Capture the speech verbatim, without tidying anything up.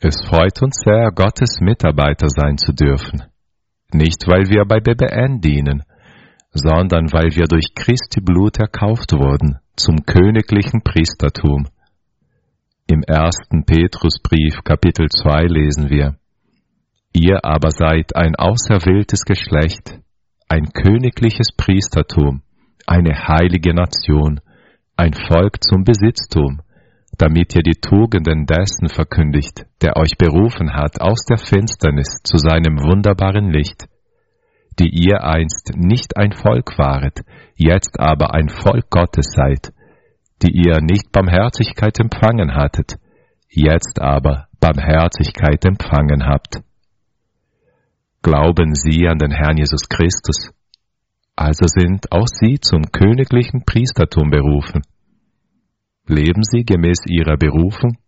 Es freut uns sehr, Gottes Mitarbeiter sein zu dürfen. Nicht, weil wir bei B B N dienen, sondern weil wir durch Christi Blut erkauft wurden zum königlichen Priestertum. Im ersten Petrusbrief, Kapitel zwei, lesen wir: Ihr aber seid ein auserwähltes Geschlecht, ein königliches Priestertum, eine heilige Nation, ein Volk zum Besitztum, damit ihr die Tugenden dessen verkündigt, der euch berufen hat aus der Finsternis zu seinem wunderbaren Licht, die ihr einst nicht ein Volk waret, jetzt aber ein Volk Gottes seid, die ihr nicht Barmherzigkeit empfangen hattet, jetzt aber Barmherzigkeit empfangen habt. Glauben Sie an den Herrn Jesus Christus, also sind auch Sie zum königlichen Priestertum berufen. Leben Sie gemäß Ihrer Berufung